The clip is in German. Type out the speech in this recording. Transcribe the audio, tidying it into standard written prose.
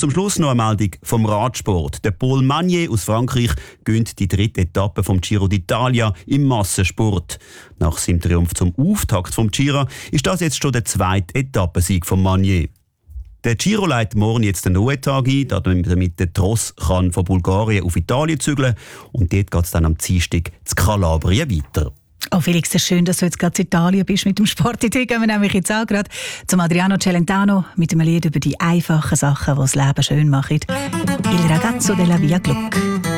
zum Schluss noch eine Meldung vom Radsport. Der Paul Magnier aus Frankreich gönnt die 3. Etappe vom Giro d'Italia im Massensport. Nach seinem Triumph zum Auftakt vom Giro ist das jetzt schon der 2. Etappensieg von Magnier. Der Giro leitet morgen jetzt den Ruhetag ein, damit der Tross kann von Bulgarien auf Italien zügeln kann. Und dort geht es dann am Dienstag zu Kalabrien weiter. Oh Felix, es ist schön, dass du jetzt gerade in Italien bist mit dem Sport. Gehen wir nämlich jetzt auch gerade zum Adriano Celentano mit einem Lied über die einfachen Sachen, die das Leben schön machen. Il ragazzo della Via Gluck.